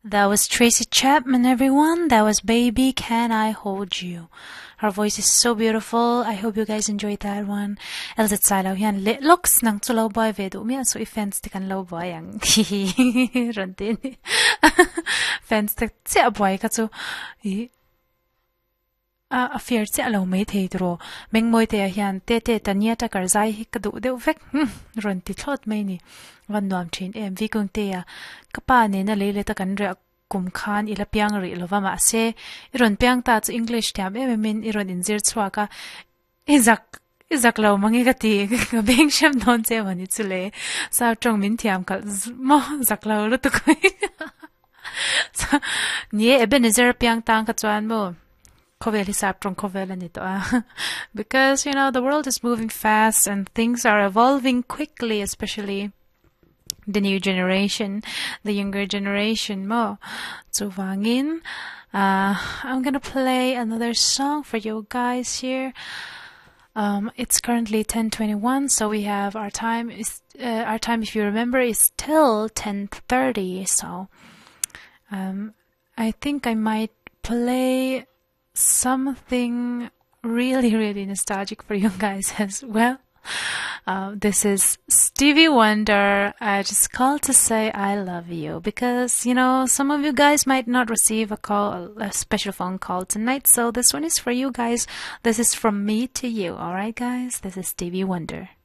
That was Tracy Chapman, everyone. That was Baby Can I Hold You. Her voice is so beautiful. I hope you guys enjoyed that one. Elzit Sailaw yan. Looks nang tulaw boy vedo. Umiyan so ifens tikan law boy yang. Randin. Fens tik si aboy katso. A fear si alaw may teidro. Meng moy te yan. Te tanya ta karzai kadu de uvek. Ranti thot may ni. Van nuam chain vi kung te ya. Kapane na lele ta kan re kum khan ila piang ri lova ma se iron piang ta chu English tiam min iron inzir chhuaka izak lo mangi ka ti ka beng sham non che wani chule sa tong min tiam kal mo zaklo lu tu ko ni Ebenezer piang tang ka chuan mo Kovel is up from Kovel and ito because the world is moving fast and things are evolving quickly, especially the new generation, the younger generation mo. So wangin, I'm gonna play another song for you guys here. It's currently 10:21, so we have our time if you remember is till 10:30. So I think I might play something really, really nostalgic for you guys as well. This is Stevie Wonder. I just called to say I love you because, some of you guys might not receive a special phone call tonight. So this one is for you guys. This is from me to you. All right, guys? This is Stevie Wonder.